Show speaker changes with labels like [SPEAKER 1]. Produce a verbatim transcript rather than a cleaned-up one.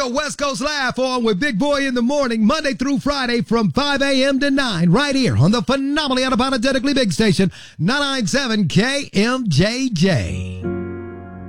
[SPEAKER 1] West Coast Laugh on with Big Boy in the morning, Monday through Friday from five a.m. to nine, right here on the phenomenally unapologetically big station, nine ninety-seven K M J J.